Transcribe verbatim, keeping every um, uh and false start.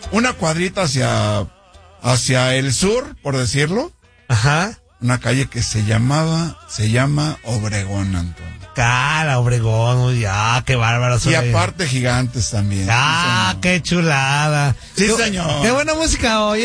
una cuadrita hacia, hacia el sur, por decirlo. Ajá. Una calle que se llamaba, se llama Obregón, Antonio. Cara, Obregón, ya, qué bárbaro. Y aparte Gigantes también. Ah, sí, qué chulada. Sí, qué, señor. Qué buena música hoy.